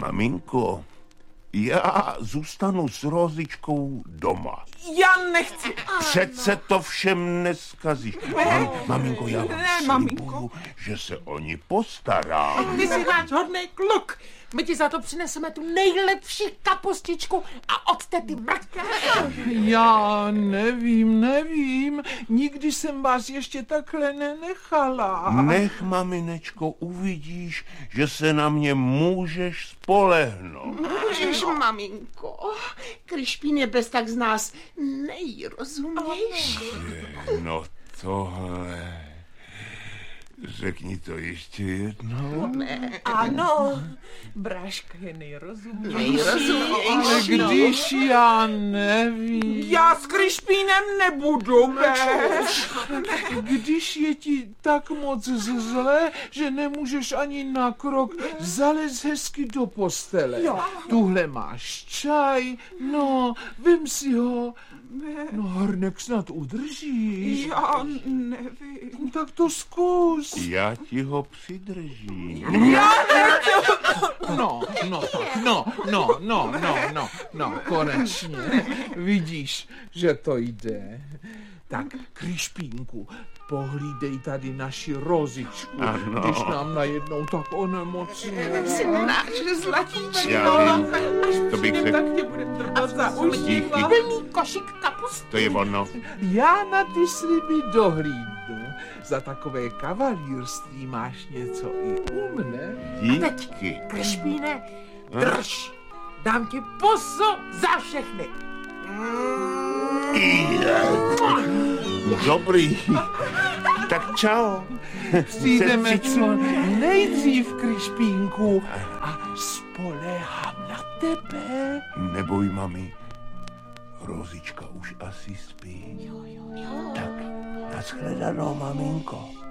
Maminko, já zůstanu s Rozičkou doma. Já nechci. Přece to všem neskazíš. Maminko, já vám slibuju, že se o ní postarám. Ty jsi náš hodnej kluk. My ti za to přineseme tu nejlepší kapustičku a od tety mrtké. Já nevím. Nikdy jsem vás ještě takhle nenechala. Nech, maminečko, uvidíš, že se na mě můžeš spolehnout. Můžeš, maminko. Krišpín je bez tak z nás nejrozumější. No tohle... Řekni to ještě jednou. Ano, Bráška je nejrozumější. Ale když já nevím... Já s Krišpínem nebudu, Když je ti tak moc zle, že nemůžeš ani na krok, zalez hezky do postele. Tuhle máš čaj, no, vem si ho. No, hrnek snad udržíš. Já nevím. Tak to zkus. Já ti ho přidržím. No, konečně. Vidíš, že to jde. Tak, Krišpínku, pohlídej tady naši Rozičku, když nám najednou tak onemocně. Jsi náš zlatíček. Já vím, to bych Tak řekl. tě budem drbat za uši. Plný košík kapusty. To je ono. Já na ty sliby dohlídnu. Za takové kavalírství máš něco i u mne. Díky. Krišpíne, drž. Dám ti pusu za všechny. Dobrý. Tak čau. Přijdeme co nejdřív, Krišpínku, a spoléhám na tebe. Neboj, mami. Rozička už asi spí. Tak, nashledanou, maminko.